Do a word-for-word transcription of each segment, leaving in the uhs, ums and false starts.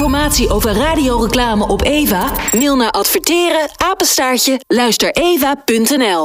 informatie over radioreclame op Eva? Mail naar adverteren apenstaartje luistereva punt n l.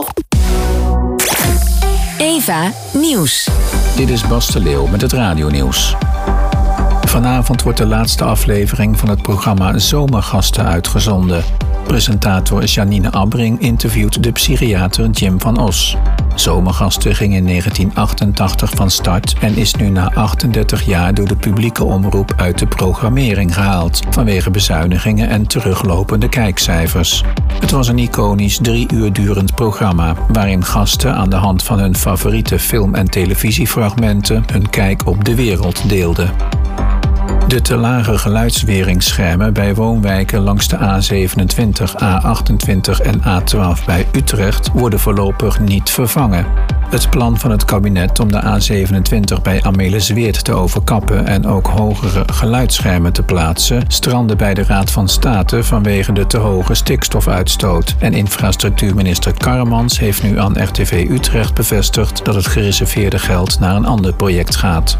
Eva Nieuws. Dit is Bas de Leeuw met het radionieuws. Vanavond wordt de laatste aflevering van het programma Zomergasten uitgezonden. Presentator Janine Abbring interviewt de psychiater Jim van Os. Zomergasten ging in negentien achtentachtig van start en is nu na achtendertig jaar door de publieke omroep uit de programmering gehaald, vanwege bezuinigingen en teruglopende kijkcijfers. Het was een iconisch drie uur durend programma, waarin gasten aan de hand van hun favoriete film- en televisiefragmenten hun kijk op de wereld deelden. De te lage geluidsweringsschermen bij woonwijken langs de A zevenentwintig, A achtentwintig en A twaalf bij Utrecht worden voorlopig niet vervangen. Het plan van het kabinet om de A zevenentwintig bij Amelisweerd te overkappen en ook hogere geluidsschermen te plaatsen, strandde bij de Raad van State vanwege de te hoge stikstofuitstoot. En infrastructuurminister Karremans heeft nu aan R T V Utrecht bevestigd dat het gereserveerde geld naar een ander project gaat.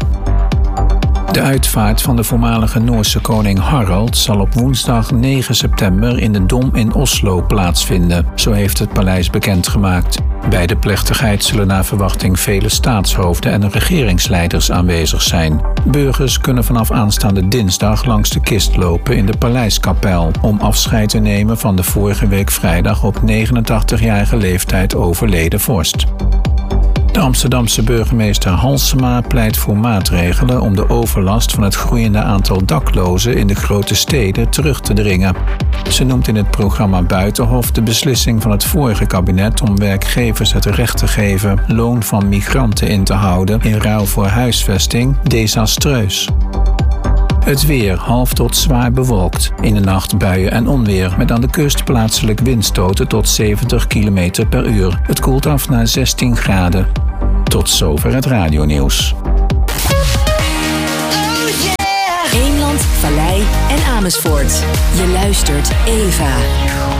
De uitvaart van de voormalige Noorse koning Harald zal op woensdag negen september in de Dom in Oslo plaatsvinden, zo heeft het paleis bekendgemaakt. Bij de plechtigheid zullen naar verwachting vele staatshoofden en regeringsleiders aanwezig zijn. Burgers kunnen vanaf aanstaande dinsdag langs de kist lopen in de paleiskapel om afscheid te nemen van de vorige week vrijdag op negenentachtigjarige leeftijd overleden vorst. De Amsterdamse burgemeester Halsema pleit voor maatregelen om de overlast van het groeiende aantal daklozen in de grote steden terug te dringen. Ze noemt in het programma Buitenhof de beslissing van het vorige kabinet om werkgevers het recht te geven loon van migranten in te houden in ruil voor huisvesting desastreus. Het weer half tot zwaar bewolkt. In de nacht buien en onweer met aan de kust plaatselijk windstoten tot zeventig kilometer per uur. Het koelt af naar zestien graden. Tot zover het radionieuws. Eemland, Vallei en Amersfoort. Je luistert Eva.